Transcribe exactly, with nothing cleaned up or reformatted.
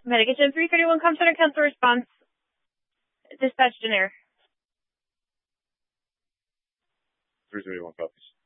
Medication three thirty-one, com center, cancel response. Dispatch generic. three thirty-one copies.